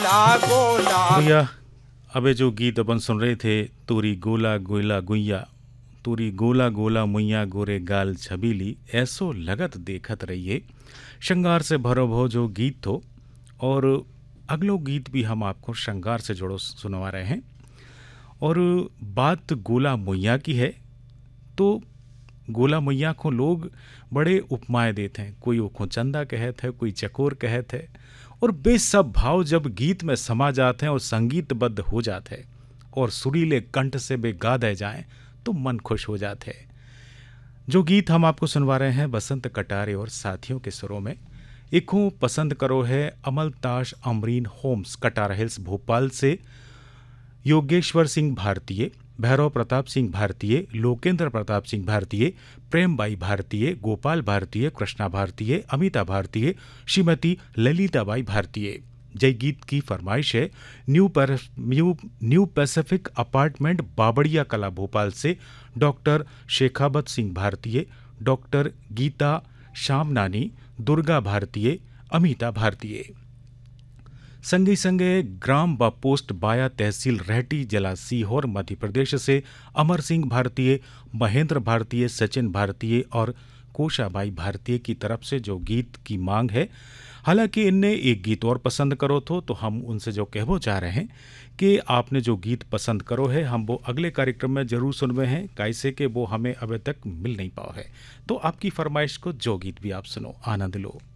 भैया अबे जो गीत अपन सुन रहे थे, तोरी गोला गोला गुइया, तोरी गोला गोला मुइया गोरे गाल छबीली, ऐसो लगत देखत रहिए, श्रृंगार से भरो भो जो गीत थो। और अगलो गीत भी हम आपको श्रृंगार से जोड़ो सुनवा रहे हैं। और बात गोला मुइया की है तो गोला मैया को लोग बड़े उपमाएं देते हैं। कोई ओखो चंदा कहत है, कोई चकोर कहत है। और बेसब भाव जब गीत में समा जाते हैं और संगीतबद्ध हो जाते हैं और सुरीले कंठ से बे गा दे जाएं तो मन खुश हो जाते हैं। जो गीत हम आपको सुनवा रहे हैं बसंत कटारे और साथियों के सुरों में, इको पसंद करो है अमलताश अमरीन होम्स कटारा हिल्स भोपाल से, योगेश्वर सिंह भारतीय, भैरव प्रताप सिंह भारतीय, लोकेंद्र प्रताप सिंह भारतीय, प्रेमबाई भारतीय, गोपाल भारतीय, कृष्णा भारतीय, अमिता भारतीय, श्रीमती ललिताबाई भारतीय। जय गीत की फरमाइश है न्यू पैसिफिक अपार्टमेंट बाबड़िया कला भोपाल से डॉक्टर शेखावत सिंह भारतीय, डॉक्टर गीता शामनानी, दुर्गा भारतीय, अमिता भारतीय। संगे संगे ग्राम व पोस्ट बाया तहसील रहटी जिला सीहोर मध्य प्रदेश से अमर सिंह भारतीय, महेंद्र भारतीय, सचिन भारतीय और कोशाबाई भारतीय की तरफ से जो गीत की मांग है। हालांकि इनने एक गीत और पसंद करो तो हम उनसे जो कहना चाह रहे हैं कि आपने जो गीत पसंद करो है हम वो अगले कार्यक्रम में जरूर सुनवे हैं, कैसे कि वो हमें अभी तक मिल नहीं पाओ है। तो आपकी फरमाइश को जो गीत भी आप सुनो, आनंद लो।